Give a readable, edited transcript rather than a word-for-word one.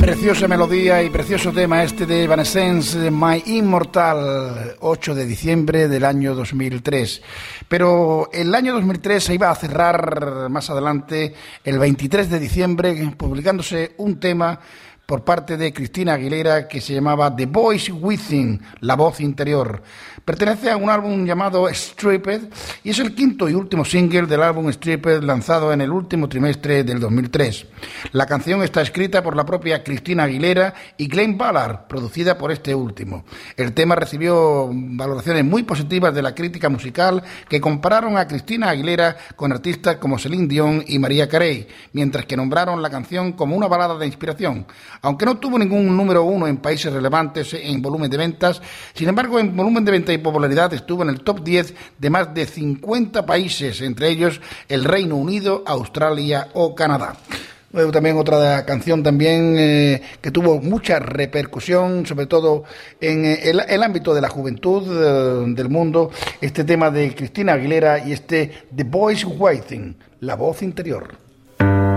Preciosa melodía y precioso tema este de Evanescence, My Immortal, 8 de diciembre del año 2003. Pero el año 2003 se iba a cerrar más adelante, el 23 de diciembre, publicándose un tema por parte de Christina Aguilera que se llamaba The Voice Within, la voz interior. Pertenece a un álbum llamado Stripped y es el quinto y último single del álbum Stripped lanzado en el último trimestre del 2003. La canción está escrita por la propia Christina Aguilera y Glenn Ballard, producida por este último. El tema recibió valoraciones muy positivas de la crítica musical que compararon a Christina Aguilera con artistas como Celine Dion y Mariah Carey, mientras que nombraron la canción como una balada de inspiración. Aunque no tuvo ningún número uno en países relevantes en volumen de ventas, sin embargo en volumen de venta y popularidad estuvo en el top 10 de más de 50 países, entre ellos el Reino Unido, Australia o Canadá. Luego también otra canción también que tuvo mucha repercusión, sobre todo en el ámbito de la juventud del mundo, este tema de Christina Aguilera y este The Voice Within, la voz interior.